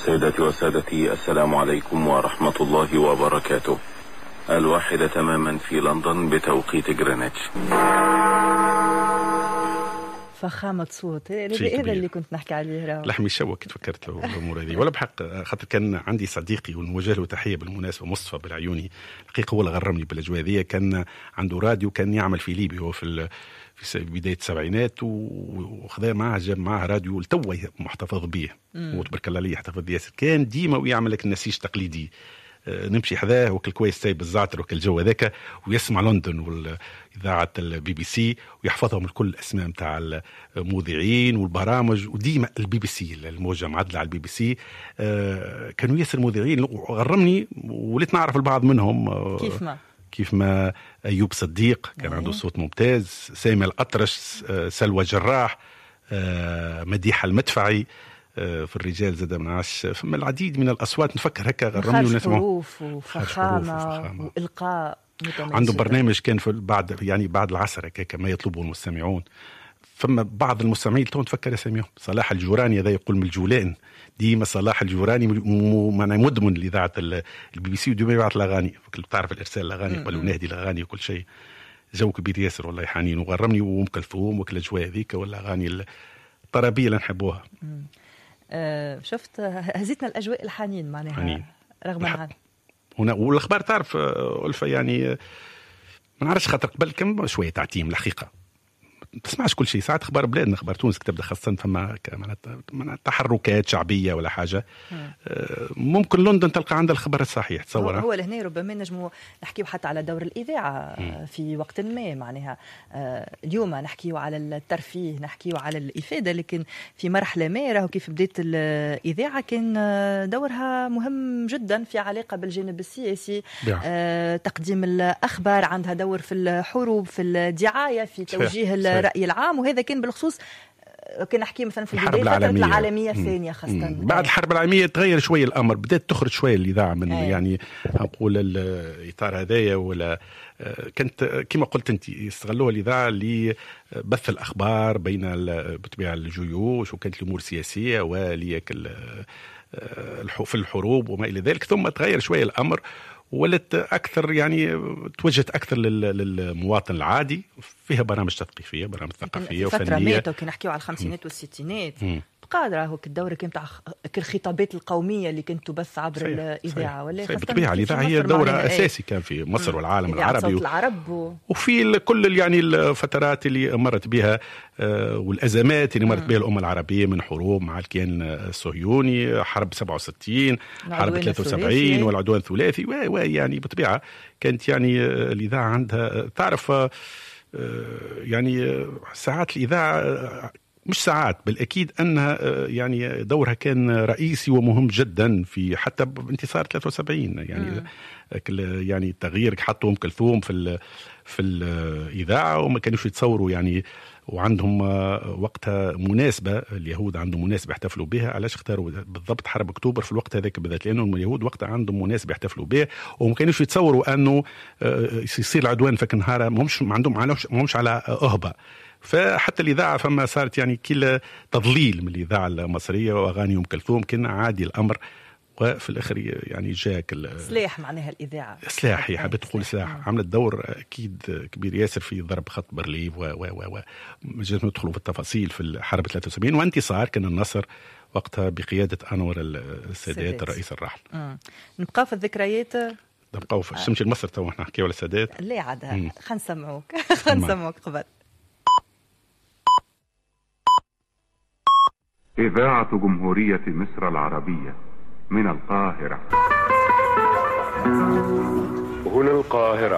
سيداتي وسادتي، السلام عليكم ورحمة الله وبركاته. 1 تماما في لندن بتوقيت جرينتش. فخامة صوت هذا اللي كنت نحكي عليه. لحمي شوك تفكرت له الأمور هذه ولا بحق، خاطر كان عندي صديقي ونوجه له تحية بالمناسبة، مصطفى بالعيوني، الحقيقة هو اللي غرمني بالأجواء ذي. كان عنده راديو كان يعمل في ليبيا، هو في بداية السبعينات، وخذا معه جاب معه راديو لتوه محتفظ به، وتبارك الله عليه يحتفظ به ياسر. كان ديما ويعمل لك النسيج تقليدي، نمشي حذاه وكل كويس سايب الزعتر وكل جو هذاك، ويسمع لندن والإذاعة البي بي سي، ويحفظهم الكل الأسماء متاع المذيعين والبرامج. وديما البي بي سي الموجة معدلة على البي بي سي، كانوا ياسر مذيعين غرمني، وليت نعرف البعض منهم. كيف ما أيوب صديق كان عنده صوت ممتاز، سامي الأطرش، سلوى جراح، مديحة المدفعي، في الرجال زاد من عاش، فما العديد من الأصوات نفكر هكا غرمني ونسمع. حروف وفخامة وإلقاء متميز. عنده برنامج كان في بعد العصر هكا ما يطلبه المستمعون. فما بعض المستمعين تو نفكر اساميهم، صلاح الجوراني هذا يقول من الجولان، ديما صلاح الجوراني مدمن لإذاعة البي بي سي، وديما يبعث الأغاني، تعرف الإرسال الأغاني قبل ونهدي الأغاني وكل شيء. جو كبير ياسر والله، حنين وغرمني، وأم كلثوم وكل الأجواء هذيك والأغاني الطربية اللي نحبوها. شفت هزيتنا الأجواء الحنين معناها رغم هنا. والأخبار تعرف ألفة يعني ما نعرفش، خاطر قبل كم شوية تعتيم الحقيقة، تسمعش كل شيء. ساعات اخبار بلادنا، اخبار تونس تبدا خاصه فما تحركات شعبيه ولا حاجه، ممكن لندن تلقى عندها الخبر الصحيح. تصور هو لهنا ربما نجموا نحكيو حتى على دور الاذاعه في وقت ما، معناها اليوم نحكيو على الترفيه، نحكيو على الافاده، لكن في مرحله ما راهو كيف بدات الاذاعه كان دورها مهم جدا في علاقه بالجانب السياسي. تقديم الاخبار، عندها دور في الحروب، في الدعايه، في توجيه الرأي العام. وهذا كان بالخصوص كنا نحكي مثلا في البداية فترة العالمية الثانية خاصة. بعد الحرب العالمية تغير شوية الأمر، بدأت تخرج شوية الإذاعة من يعني أقول الإطار هذايا، ولا كانت كما قلت أنت استغلوها الإذاعة لبث الأخبار بين بطبيعة الجيوش، وكانت الأمور سياسية وليك في الحروب وما إلى ذلك. ثم تغير شوية الأمر، ولت أكثر يعني توجهت أكثر للمواطن العادي، فيها برامج تثقيفية، برامج ثقافية وفنية. فترة ماتوا كي نحكيو على الخمسينات والستينات، قادرة هو الدورة كانت تاع الخطابات القومية اللي كنت تبث عبر الإذاعة، ولا بالطبيعة الإذاعة هي دورة أساسي كان في مصر والعالم العربي، وفي كل يعني الفترات اللي مرت بها والأزمات اللي مرت بها الأمة العربية، من حروب مع الكيان الصهيوني، حرب 67، حرب 73 والعدوان الثلاثي، ويعني بالطبيعة كانت يعني الإذاعة عندها تعرف يعني ساعات الإذاعة مش ساعات، بالأكيد أنها يعني دورها كان رئيسي ومهم جدا في حتى انتصار 73 يعني تغيير حطوا أم كلثوم في الإذاعة، وما كانوش يتصوروا يعني، وعندهم وقتها مناسبة، اليهود عندهم مناسبة يحتفلوا بها. علاش اختاروا بالضبط حرب أكتوبر في الوقت هذاك بالذات؟ لأنهم اليهود وقتها عندهم مناسبة يحتفلوا بها، وما كانوش يتصوروا أنه يصير العدوان فك نهار، مهمش على أهبة. فحتى الإذاعة فما صارت يعني كل تضليل من الإذاعة المصرية، وأغاني أم كلثوم كان عادي الأمر، وفي الآخر يعني جاك سلاح، معناها الإذاعة سلاح، هي حبيت تقول سلاح. عملت دور أكيد كبير ياسر في ضرب خط بارليف مجال ندخلوا في التفاصيل في حرب 73 وانتصار كان النصر وقتها بقيادة أنور السادات الرئيس الراحل. نبقى في الذكريات، نبقى في الشمس المصر تو احنا نحكي على السادات. لا عاد خلينا نسمعوك قبل. إذاعة جمهورية مصر العربية من القاهرة. هنا القاهرة.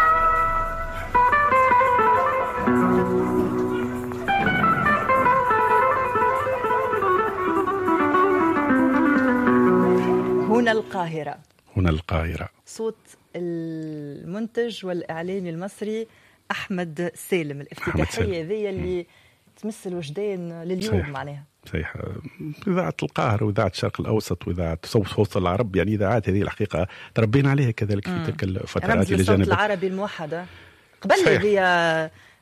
هنا القاهرة. هنا القاهرة. صوت المنتج والإعلامي المصري أحمد سالم. الافتتاحية ذي اللي تمس الوجدان لليوم معناها. صحيح. إذاعة القاهرة وإذاعة الشرق الأوسط وإذاعة صوت العرب، يعني إذاعات هذه الحقيقة تربينا عليها كذلك في تلك الفترات. رمز الصوت العربي الموحدة قبل هي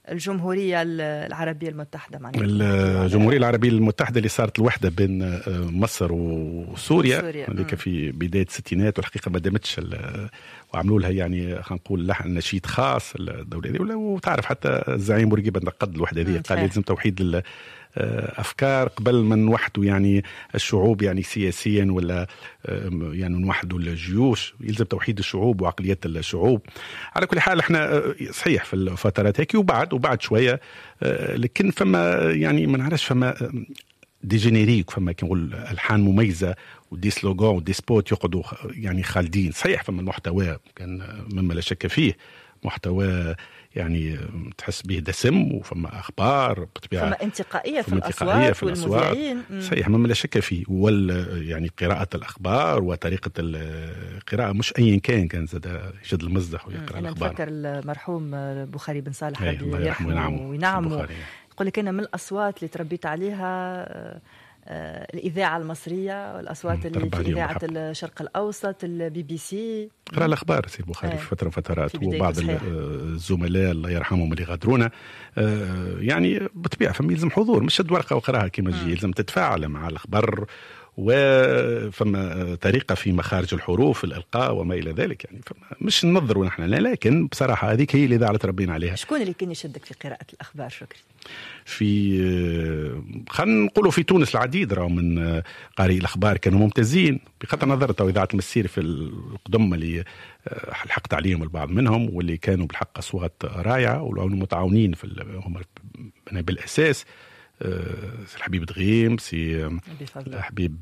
الجمهورية العربية المتحدة معناها الجمهورية العربية المتحدة اللي صارت الوحدة بين مصر وسوريا هذيك في بداية الستينات، والحقيقة ما دامتش وعملوا لها يعني خلينا نقول لحن نشيد خاص الدولة دي. وتعرف حتى الزعيم بورقيبة نقد الوحدة دي، قال لازم توحيد أفكار قبل ما نوحدوا يعني الشعوب يعني سياسيا، ولا يعني نوحدوا الجيوش، يلزم توحيد الشعوب وعقليات الشعوب. على كل حال احنا صحيح في الفترات هيك وبعد شوية، لكن فما يعني ما نعرفش فما دي جينيريك، فما كنقول ألحان مميزة ودي سلوغان ودي سبوت يقعدوا يعني خالدين. صحيح فما المحتوى كان مما لا شك فيه محتوى يعني تحس به دسم، وفما اخبار بطبيعه، فما انتقائيه في الاصوات والمذيعين. صحيح مما لا شك فيه، يعني قراءه الاخبار وطريقه القراءه مش ايا كان زاد يشد المصدح ويقرا الاخبار. نفكر المرحوم البخاري بن صالح الله يرحمه وينعمه يقول لك انا من الاصوات اللي تربيت عليها الإذاعة المصرية والأصوات اللي في إذاعة الشرق الأوسط، البي بي سي. قرأ الأخبار سي البخاري في فترات وبعض الزملاء الله يرحمهم اللي غادرونا يعني بطبيعة فما يلزم حضور، مش شد ورقة وقراها كما تجي، يلزم تتفاعل مع الأخبار، وفما طريقة في مخارج الحروف الإلقاء وما إلى ذلك. يعني مش ننظروا نحن، لكن بصراحة هذيك هي اللي إذاعة ربينا عليها. شكون اللي كان يشدك في قراءة الأخبار شكري؟ في خلينا نقولوا في تونس العديد راهو من قارئي الأخبار كانوا ممتازين، بخاطر نظرت إذاعة المسير في القدم اللي حلقت عليهم البعض منهم، واللي كانوا بالحق أصوات رائعة وكانوا متعاونين هم بالأساس. سي الحبيب دغيم، سي الحبيب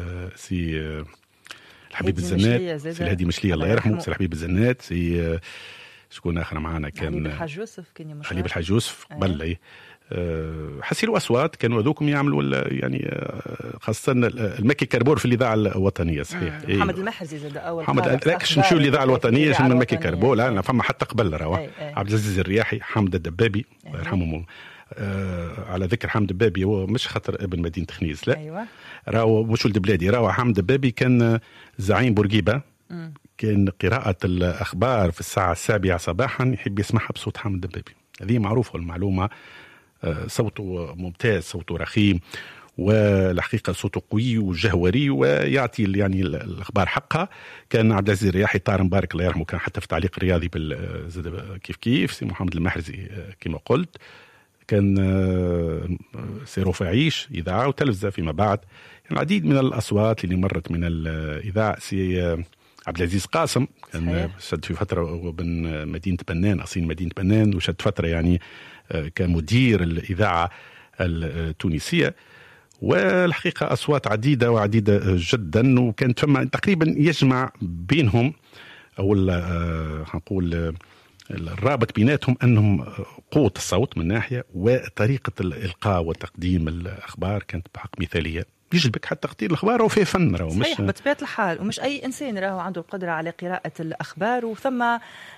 الحبيب الزنات، سي الهادي مشلية الله يرحمه، سي الحبيب الزنات، سي شكون آخر معنا كان حبيب الحاج يوسف، كان حبيب الحاج يوسف قبل حسيلوا أصوات كانوا هذوكم يعملوا يعني خاصة المكي كربور في الإذاعة الوطنية. صحيح محمد المحرزي زاد أول محمد لاكش نمشيو الإذاعة الوطنية شنو المكي كربور، لا فما حتى قبل راهو عبد العزيز الرياحي، حمد الدبابي الله يرحمهم. على ذكر حمد الدبابي، هو مش خاطر ابن مدينة خنيس، لا راهو مش ولد بلادي، راهو حمد الدبابي كان زعيم بورقيبة، كان قراءة الأخبار في الساعة 7 صباحا يحب يسمعها بصوت حمد الدبابي. هذه معروفة المعلومة، صوته ممتاز، صوته رخيم، والحقيقة صوته قوي وجهوري ويعطي يعني الأخبار حقها. كان عبد العزيز الرياحي طار مبارك الله يرحمه كان حتى في تعليق رياضي كيف سي محمد المحرزي كما قلت، كان سي رفاعيش إذاعة وتلفزة فيما بعد. يعني العديد من الأصوات اللي مرت من الإذاعة. سي عبد العزيز قاسم كان شد في فترة بن مدينة بنان، أصيل مدينة بنان، وشد فترة يعني كمدير الإذاعة التونسية. والحقيقة أصوات عديدة جدا، وكانت فما تقريبا يجمع بينهم أو نقول الرابط بيناتهم أنهم قوة الصوت من ناحية، وطريقة الإلقاء وتقديم الأخبار كانت بحق مثالية، يجلبك حتى تقدير الأخبار وفيه فن راهو مش صحيح بطبيعة الحال، ومش أي إنسان راهو عنده القدرة على قراءة الأخبار، وثم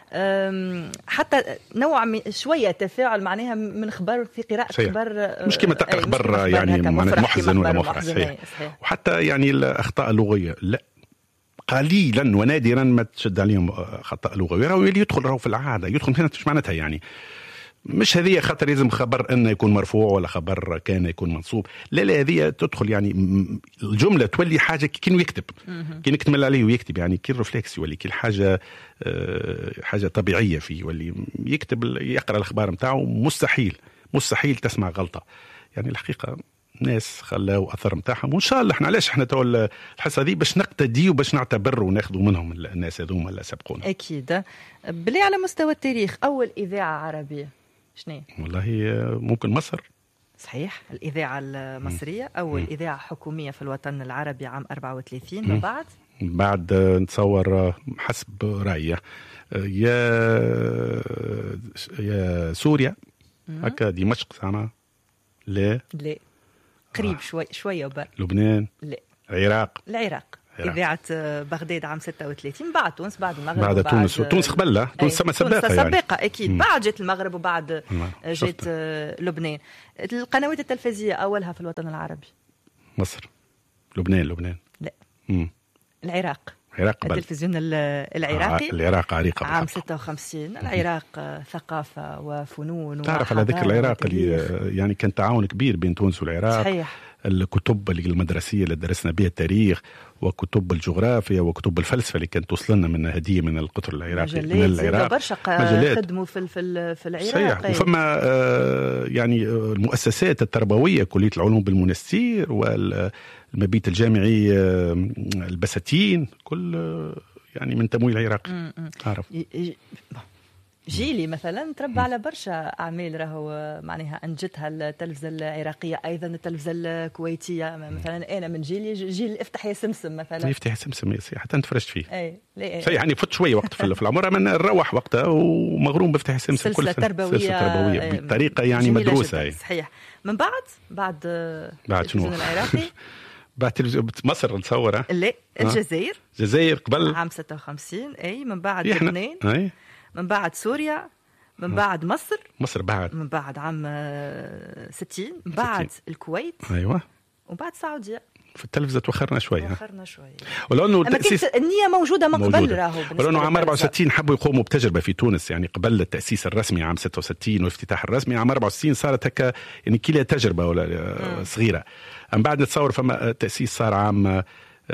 حتى نوع شوية تفاعل معناها من خبر في قراءة صحيح. خبر مش كما تقرأ خبر يعني محزن ولا مفرح. صحيح. وحتى يعني الأخطاء اللغوية لا قليلا ونادرا ما تشد عليهم خطأ لغوي، راهو اللي يدخل في العادة يدخل هنا مش معناتها يعني مش هذه خاطر لازم خبر أنه يكون مرفوع ولا خبر كان يكون منصوب، لا هذه تدخل يعني الجملة تولي حاجة كأنه يكتب كأنه يكتمل عليه ويكتب، يعني كي رفلكسي ولا كي حاجة طبيعية فيه، واللي يكتب يقرأ الأخبار متاعه مستحيل تسمع غلطة. يعني الحقيقة ناس خلاوا أثر متاعهم، وإن شاء الله إحنا علاش إحنا تقول الحصة دي باش نقتدي وباش نعتبر وناخذوا منهم الناس هذوما اللي سبقونا. أكيد. بلي على مستوى التاريخ أول إذاعة عربية شنو؟ والله ممكن مصر. صحيح، الإذاعة المصرية أول إذاعة حكومية في الوطن العربي عام 34. من بعد نتصور حسب رأيي يا سوريا هكا دمشق زعما لا قريب شوية وبر. لبنان لا العراق. إذاعة بغداد عام 36. بعد تونس، بعد المغرب، بعد تونس قبل لا تونس سابقة يعني. أكيد. بعد جت المغرب وبعد جت لبنان. القنوات التلفزية أولها في الوطن العربي مصر. لبنان لا مم. العراق التلفزيون العراقي العراق عريقة عام 56. العراق ثقافة وفنون. تعرف على ذكر العراق اللي يعني كان تعاون كبير بين تونس والعراق. صحيح. الكتب المدرسية اللي درسنا بها التاريخ وكتب الجغرافيا وكتب الفلسفة اللي كانت توصلنا من هدية من القطر العراقي من العراق. برشا خدموا في العراق. صحيح. وفما يعني المؤسسات التربوية كلية العلوم بالمنستير والمبيت الجامعي البساتين كل يعني من تمويل عراقي. تعرف جيلي مثلا تربى على برشا أعمال راهو معناها أنجتها التلفزة العراقية، أيضا التلفزة الكويتية. مثلا أنا من جيل افتح يا سمسم مثلا. افتح يا سمسم حتى أنت فرجت فيه. أي يعني فت شوية وقت في العمر من نروح وقتها ومغروم بفتح يا سمسم. سلسلة تربوية بطريقة يعني مدروسة. صحيح. من بعد شنو العراقي بعد تلفزيون مصر نصور. لا الجزائر قبل عام 56. أي من بعد لبنان. من بعد سوريا. من بعد مصر بعد من بعد عام 60. من بعد الكويت. أيوة. وبعد السعودية. في التلفزة توخرنا شوية. ولو انه التأسيس النية موجودة من قبل راهو. ولو انه عام 64 حبوا يقوموا بتجربة في تونس يعني قبل التأسيس الرسمي عام 66 والافتتاح الرسمي عام 64 صارت هكا يعني كلا تجربة ولا صغيرة. أم بعد نتصور فما التأسيس صار عام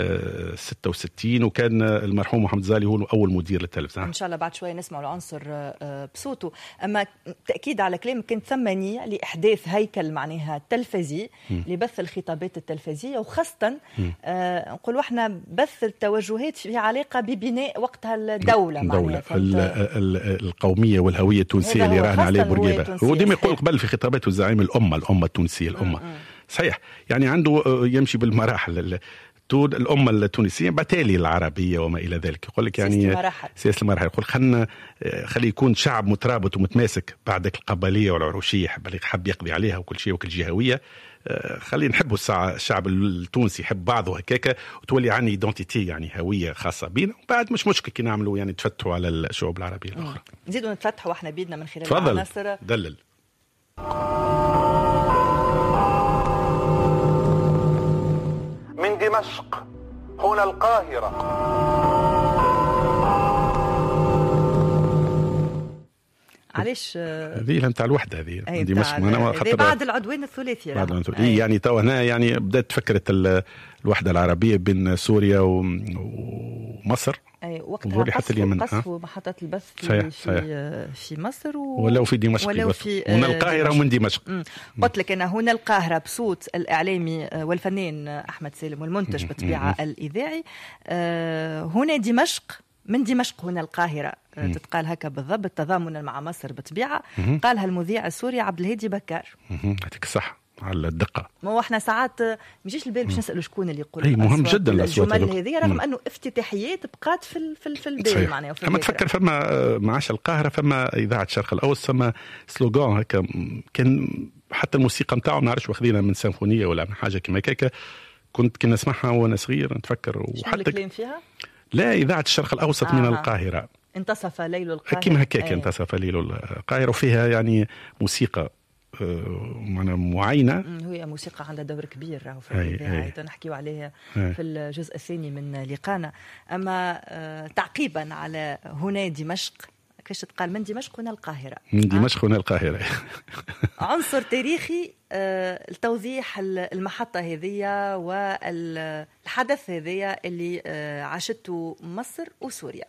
66 وكان المرحوم محمد زالي هو أول مدير للتلفزيون. إن شاء الله بعد شوية نسمع العنصر بصوته. أما تأكيد على كلامك كانت ثمانية لإحداث هيكل معناها تلفزي لبث الخطابات التلفزية وخاصة نقول إحنا بث التوجهات في علاقة ببناء وقتها الدولة القومية والهوية التونسية اللي راهن عليه بورقيبة. هو ديما يقول قبل في خطاباته الزعيم الأمة التونسية الأمة. صحيح يعني عنده يمشي بالمراحل تود الأمة التونسية بتالي العربية وما إلى ذلك. يقول لك يعني سياسة المراحل. يقول خلي يكون شعب مترابط ومتماسك بعدك القبلية والعروشية حب يقضي عليها وكل شيء وكل جهوية. خلي نحبوا الشعب التونسي يحب بعضه هكاكا وتولي عني ايدنتيتي يعني هوية خاصة بينا. وبعد مش مشكل كي نعملوا يعني تفتحوا على الشعوب العربية الأخرى. نزيدوا نتفتحوا احنا بيدنا من خلال العناصر. دلل. من دمشق هنا القاهرة. علاش هذه نتاع الوحدة هذه دمشق هذه بعد العدوان الثلاثي يعني تو هنا يعني بدأت فكرة الوحدة العربية بين سوريا ومصر. أي وقتها قصفوا محطة البث في مصر ولو في دمشق هنا القاهرة ومن دمشق. قلت لك أنا هنا القاهرة بصوت الإعلامي والفنان أحمد سالم والمنتج بالطبيعة الإذاعي. هنا دمشق من دمشق هنا القاهرة تتقال هكا بالضبط تضامنا مع مصر بالطبيعة. قالها المذيع السوري عبد الهادي بكار. هذيك صح على الدقة. ما هو احنا ساعات ما يجيش البال باش نسألوا شكون اللي يقول. اي مهم جدا الجمل هذه رغم انه افتتاحيات بقات في البال معناها. اما تفكر فما معاش القاهرة فما إذاعة الشرق الأوسط فما سلوغان هكا كان حتى الموسيقى نتاعو ما نعرفش واخذينها من سيمفونية ولا من حاجة كما هكاك. كنا نسمعها وانا صغير نتفكر. وحتى الكلام فيها لا إذاعة الشرق الأوسط من القاهرة. انتصف ليل القاهرة كما هكاك انتصف ليل القاهرة وفيها يعني موسيقى معينة. هي موسيقى عندها دور كبير راهو في الإذاعة نحكيو عليها في الجزء الثاني من لقانا. أما تعقيبا على هنا دمشق كيش تقال من دمشق هنا القاهرة. من دمشق هنا القاهرة عنصر تاريخي التوضيح المحطة هذه والحدث هذه اللي عاشته مصر وسوريا.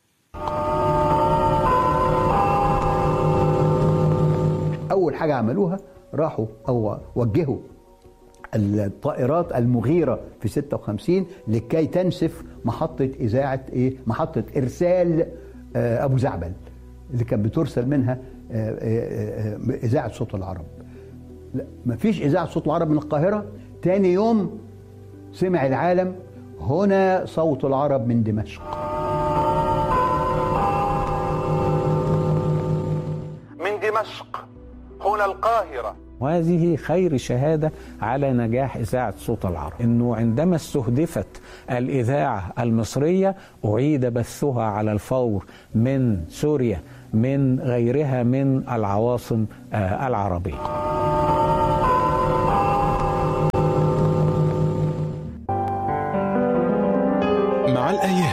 أول حاجة عملوها راحوا أو وجهوا الطائرات المغيرة في 56 لكي تنسف محطة إذاعة محطة إرسال أبو زعبل اللي كان بترسل منها إذاعة صوت العرب. لا ما فيش إذاعة صوت العرب من القاهرة. تاني يوم سمع العالم هنا صوت العرب من دمشق. من دمشق هنا القاهرة. وهذه خير شهادة على نجاح إذاعة صوت العرب إنه عندما استهدفت الإذاعة المصرية أعيد بثها على الفور من سوريا من غيرها من العواصم العربية. مع الأيام